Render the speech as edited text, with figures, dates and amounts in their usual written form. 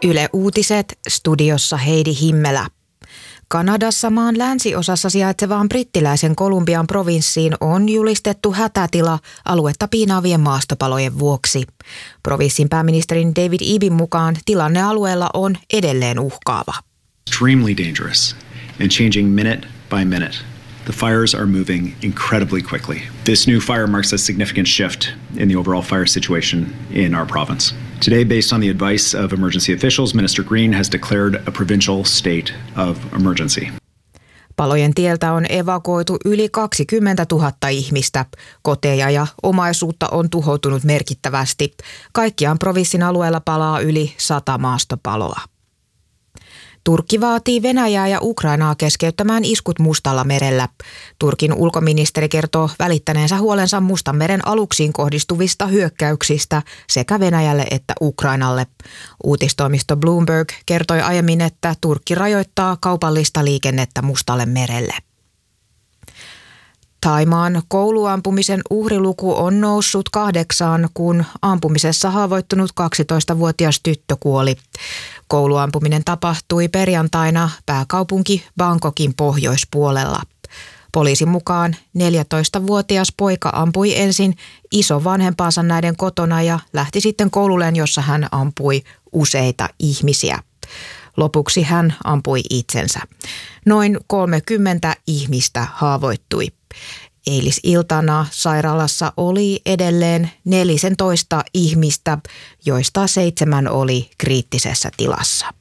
Yle Uutiset, studiossa Heidi Himmelä. Kanadassa maan länsiosassa sijaitsevaan brittiläisen Kolumbian provinssiin on julistettu hätätila aluetta piinaavien maastopalojen vuoksi. Provinssin pääministerin David Ebin mukaan tilanne alueella on edelleen uhkaava. Extremely dangerous and changing minute by minute. The fires are moving incredibly quickly. This new fire marks a significant shift in the overall fire situation in our province. Today, based on the advice of emergency officials, Minister Green has declared a provincial state of emergency. Palojen tieltä on evakuoitu yli 20 000 ihmistä. Koteja ja omaisuutta on tuhoutunut merkittävästi. Kaikkiaan provinssin alueella palaa yli 100 maastopaloa. Turkki vaatii Venäjää ja Ukrainaa keskeyttämään iskut Mustalla merellä. Turkin ulkoministeri kertoo välittäneensä huolensa Mustanmeren aluksiin kohdistuvista hyökkäyksistä sekä Venäjälle että Ukrainalle. Uutistoimisto Bloomberg kertoi aiemmin, että Turkki rajoittaa kaupallista liikennettä Mustalle merelle. Thaimaan kouluampumisen uhriluku on noussut 8, kun ampumisessa haavoittunut 12-vuotias tyttö kuoli. Kouluampuminen tapahtui perjantaina pääkaupunki Bangkokin pohjoispuolella. Poliisin mukaan 14-vuotias poika ampui ensin isovanhempaansa näiden kotona ja lähti sitten koululleen, jossa hän ampui useita ihmisiä. Lopuksi hän ampui itsensä. Noin 30 ihmistä haavoittui. Eilisiltana sairaalassa oli edelleen 14 ihmistä, joista 7 oli kriittisessä tilassa.